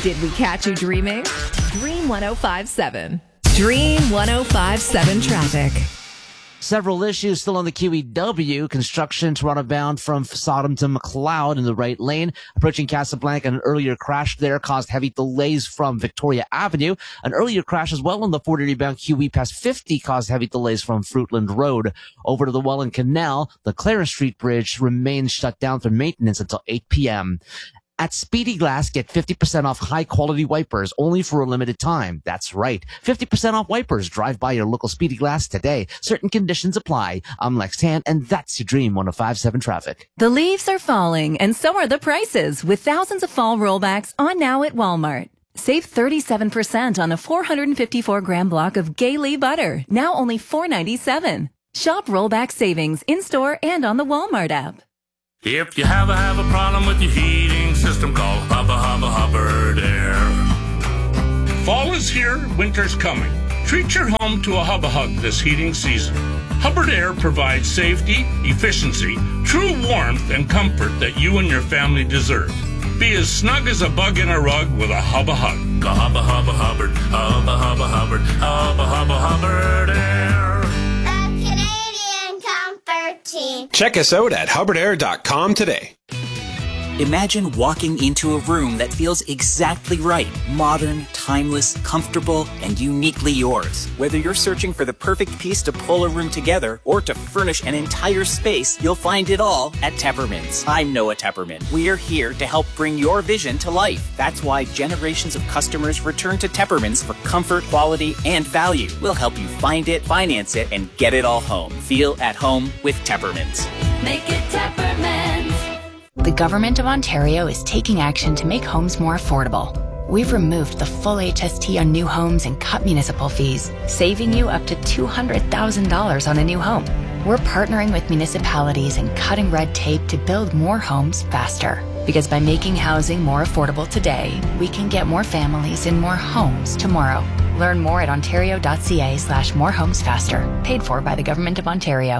Did we catch you dreaming? Dream 105.7. Dream 105.7 traffic. Several issues still on the QEW. Construction Toronto bound from Sodom to McLeod in the right lane. Approaching Casablanca, an earlier crash there caused heavy delays from Victoria Avenue. An earlier crash as well on the 40 bound QE past 50 caused heavy delays from Fruitland Road. Over to the Welland Canal, the Clarence Street Bridge remains shut down for maintenance until 8 p.m. At Speedy Glass, get 50% off high-quality wipers only for a limited time. That's right. 50% off wipers. Drive by your local Speedy Glass today. Certain conditions apply. I'm Lex Tan, and that's your Dream 105.7 traffic. The leaves are falling, and so are the prices, with thousands of fall rollbacks on now at Walmart. Save 37% on a 454-gram block of Gailey butter, now only $4.97. Shop rollback savings in-store and on the Walmart app. If you have a problem with your heating system, call Hubbard Air. Fall is here, winter's coming. Treat your home to a Hug this heating season. Hubbard Air provides safety, efficiency, true warmth, and comfort that you and your family deserve. Be as snug as a bug in a rug with a Hug. Go Hubbard, Hubbard Air. Check us out at hubbardair.com today. Imagine walking into a room that feels exactly right. Modern, timeless, comfortable, and uniquely yours. Whether you're searching for the perfect piece to pull a room together or to furnish an entire space, you'll find it all at Tepperman's. I'm Noah Tepperman. We're here to help bring your vision to life. That's why generations of customers return to Tepperman's for comfort, quality, and value. We'll help you find it, finance it, and get it all home. Feel at home with Tepperman's. Make it Tepperman's. The Government of Ontario is taking action to make homes more affordable. We've removed the full HST on new homes and cut municipal fees, saving you up to $200,000 on a new home. We're partnering with municipalities and cutting red tape to build more homes faster. Because by making housing more affordable today, we can get more families in more homes tomorrow. Learn more at ontario.ca/morehomesfaster. Paid for by the Government of Ontario.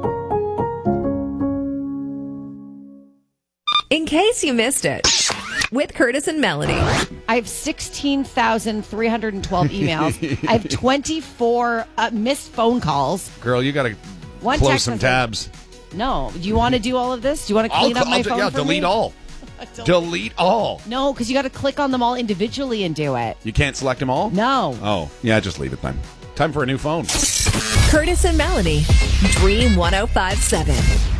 In case you missed it, with Curtis and Melanie. I have 16,312 emails. I have 24 missed phone calls. Girl, you got to close some tabs. No. Do you want to do all of this? Do you want to clean up my phone for delete me? all. Delete all. No, because you got to click on them all individually and do it. You can't select them all? No. Oh, yeah, just leave it then. Time for a new phone. Curtis and Melanie, Dream 105.7.